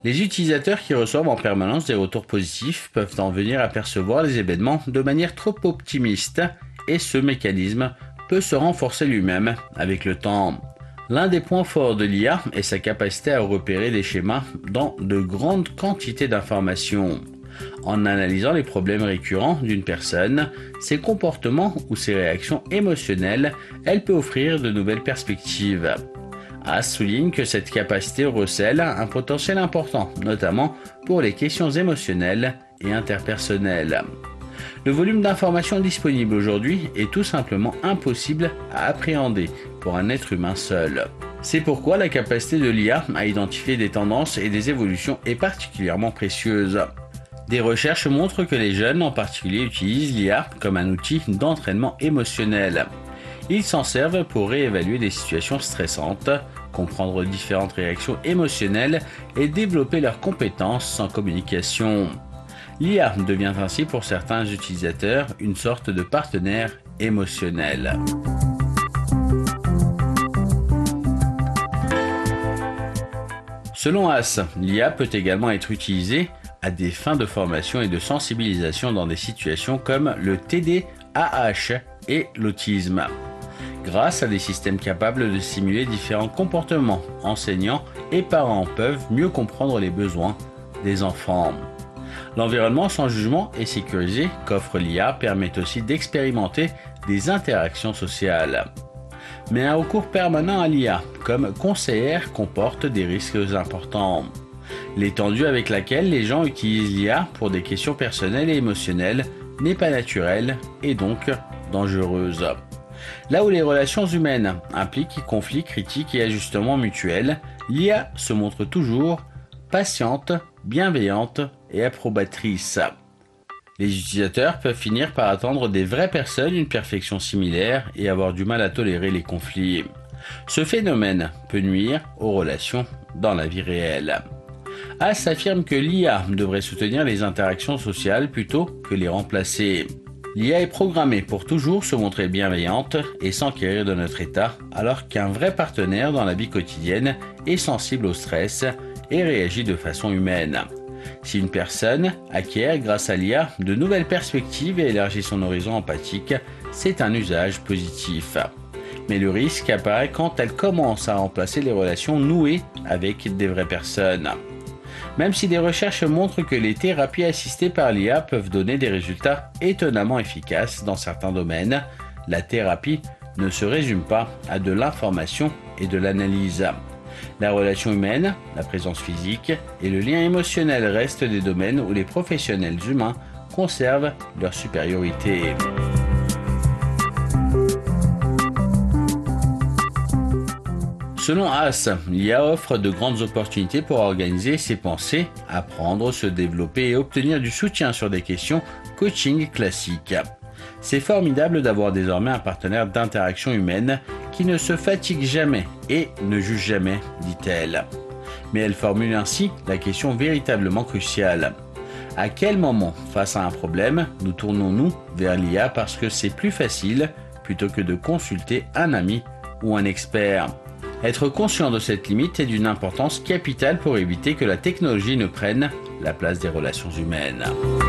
Les utilisateurs qui reçoivent en permanence des retours positifs peuvent en venir à percevoir les événements de manière trop optimiste et ce mécanisme peut se renforcer lui-même avec le temps. L'un des points forts de l'IA est sa capacité à repérer des schémas dans de grandes quantités d'informations. En analysant les problèmes récurrents d'une personne, ses comportements ou ses réactions émotionnelles, elle peut offrir de nouvelles perspectives. Haas souligne que cette capacité recèle un potentiel important, notamment pour les questions émotionnelles et interpersonnelles. Le volume d'informations disponibles aujourd'hui est tout simplement impossible à appréhender pour un être humain seul. C'est pourquoi la capacité de l'IA à identifier des tendances et des évolutions est particulièrement précieuse. Des recherches montrent que les jeunes en particulier utilisent l'IA comme un outil d'entraînement émotionnel. Ils s'en servent pour réévaluer des situations stressantes, comprendre différentes réactions émotionnelles et développer leurs compétences en communication. L'IA devient ainsi pour certains utilisateurs une sorte de partenaire émotionnel. Selon Haas, l'IA peut également être utilisée à des fins de formation et de sensibilisation dans des situations comme le TDAH et l'autisme. Grâce à des systèmes capables de simuler différents comportements, enseignants et parents peuvent mieux comprendre les besoins des enfants. L'environnement sans jugement et sécurisé qu'offre l'IA permet aussi d'expérimenter des interactions sociales. Mais un recours permanent à l'IA comme conseillère comporte des risques importants. L'étendue avec laquelle les gens utilisent l'IA pour des questions personnelles et émotionnelles n'est pas naturelle et donc dangereuse. Là où les relations humaines impliquent conflits, critiques et ajustements mutuels, l'IA se montre toujours patiente, bienveillante et approbatrice. Les utilisateurs peuvent finir par attendre des vraies personnes une perfection similaire et avoir du mal à tolérer les conflits. Ce phénomène peut nuire aux relations dans la vie réelle. Haas affirme que l'IA devrait soutenir les interactions sociales plutôt que les remplacer. L'IA est programmée pour toujours se montrer bienveillante et s'enquérir de notre état, alors qu'un vrai partenaire dans la vie quotidienne est sensible au stress et réagit de façon humaine. Si une personne acquiert grâce à l'IA de nouvelles perspectives et élargit son horizon empathique, c'est un usage positif. Mais le risque apparaît quand elle commence à remplacer les relations nouées avec des vraies personnes. Même si des recherches montrent que les thérapies assistées par l'IA peuvent donner des résultats étonnamment efficaces dans certains domaines, la thérapie ne se résume pas à de l'information et de l'analyse. La relation humaine, la présence physique et le lien émotionnel restent des domaines où les professionnels humains conservent leur supériorité. Selon Haas, l'IA offre de grandes opportunités pour organiser ses pensées, apprendre, se développer et obtenir du soutien sur des questions coaching classiques. C'est formidable d'avoir désormais un partenaire d'interaction humaine qui ne se fatigue jamais et ne juge jamais, dit-elle. Mais elle formule ainsi la question véritablement cruciale. À quel moment, face à un problème, nous tournons-nous vers l'IA parce que c'est plus facile plutôt que de consulter un ami ou un expert? Être conscient de cette limite est d'une importance capitale pour éviter que la technologie ne prenne la place des relations humaines.